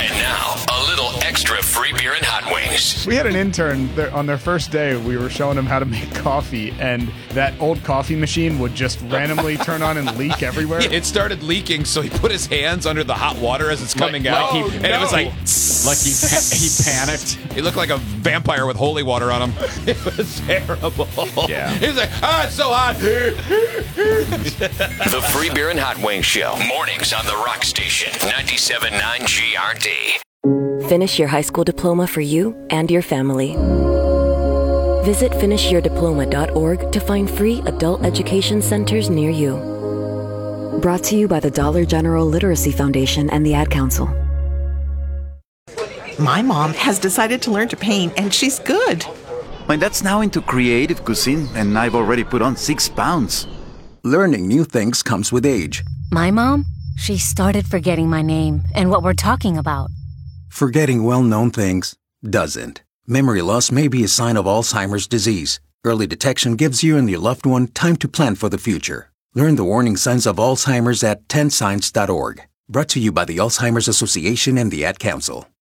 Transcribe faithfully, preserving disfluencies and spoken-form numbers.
And now, a little extra free beer and hot wings. We had an intern there, on their first day. We were showing him how to make coffee, and that old coffee machine would just randomly turn on and leak everywhere. It started leaking, so he put his hands under the hot water as it's coming like, out, oh, and no. it was like, like he pa- he panicked. He looked like a vampire with holy water on him. It was terrible. Yeah. He was like, ah, it's so hot. The Free Beer and Hot Wings Show. Mornings on the Rock Station. ninety-seven point nine G R D. Finish your high school diploma for you and your family. Visit finish your diploma dot org to find free adult education centers near you. Brought to you by the Dollar General Literacy Foundation and the Ad Council. My mom has decided to learn to paint, and she's good. My dad's now into creative cuisine, and I've already put on six pounds. Learning new things comes with age. My mom? She started forgetting my name and what we're talking about. Forgetting well-known things doesn't. Memory loss may be a sign of Alzheimer's disease. Early detection gives you and your loved one time to plan for the future. Learn the warning signs of Alzheimer's at ten signs dot org. Brought to you by the Alzheimer's Association and the Ad Council.